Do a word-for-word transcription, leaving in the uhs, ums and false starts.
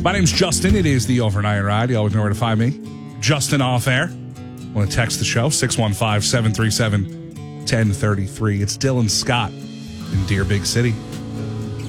My name's Justin. It is the Overnight Ride. You always know where to find me. Justin off air. Want to text the show? six one five, seven three seven, one zero three three. It's Dylan Scott in Deer Big City.